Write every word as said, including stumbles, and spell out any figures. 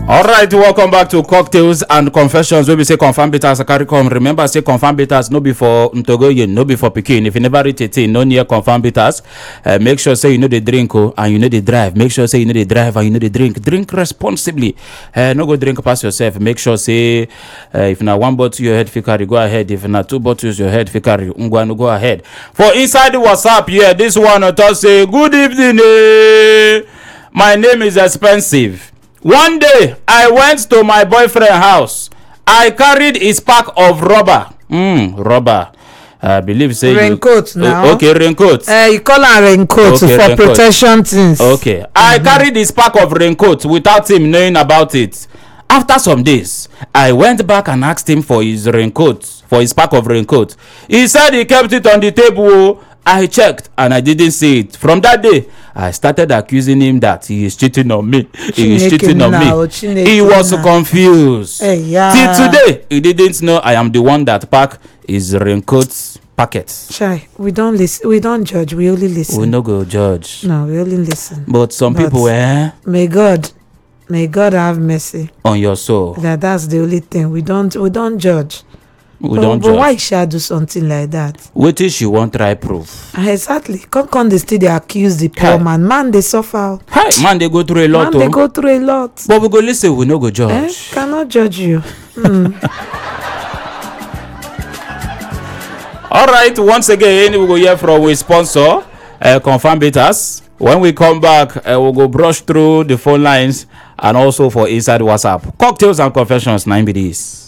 All right, welcome back to Cocktails and Confessions. Where we say confirm bitters carry come. Remember, say confirm bitters no be for Ntogoyin, no be for Pikin. If you never reach eighteen, no near confirm bitters. Uh, make sure say you know the drink oh, and you know the drive. Make sure say you know the drive and you know the drink. Drink responsibly. Uh, no go drink past yourself. Make sure say uh, if na one bottle your head fi carry, go ahead. If na two bottles your head fi carry, no go ahead. For inside the WhatsApp, yeah, this one I thought say good evening. Eh. My name is Expensive. One day, I went to my boyfriend's house. I carried his pack of rubber. Mm, rubber. I believe say raincoat you, now. Uh, okay, raincoat. Uh, you call am raincoat okay, for raincoat. Protection things. Okay. Mm-hmm. I carried his pack of raincoat without him knowing about it. After some days, I went back and asked him for his raincoat, for his pack of raincoat. He said he kept it on the table. I checked and I didn't see it. From that day, I started accusing him that he is cheating on me. He is cheating on me. He was confused. Hey, yeah. Till today, he didn't know I am the one that pack his raincoat packets. Shy, we don't listen. We don't judge. We only listen. We no go judge. No, we only listen. But some but people, eh? May God, may God have mercy on your soul. That that's the only thing. We don't. We don't judge. We but, don't but judge. Why she do something like that? What is she won't try proof? Exactly. Come, come, they still they accuse the poor hey. man. Man, they suffer. Hey, man, they go through a lot. Man, oh. they go through a lot. But we go listen. We no go judge. Eh? Cannot judge you. Mm. All right. Once again, we go hear from our sponsor, uh, Confirm Bitters. When we come back, uh, we'll go brush through the phone lines and also for inside WhatsApp. Cocktails and Confessions, nine B Ds.